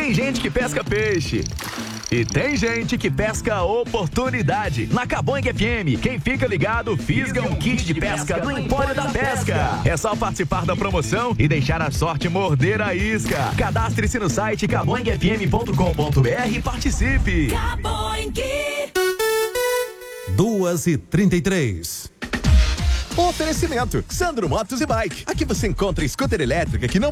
Tem gente que pesca peixe. E tem gente que pesca oportunidade. Na Caboing FM, quem fica ligado fisga um kit de pesca do Empório da Pesca. É só participar da promoção e deixar a sorte morder a isca. Cadastre-se no site caboingfm.com.br e participe. Caboing. 2h33. Oferecimento Sandro Motos e Bike. Aqui você encontra scooter elétrica que não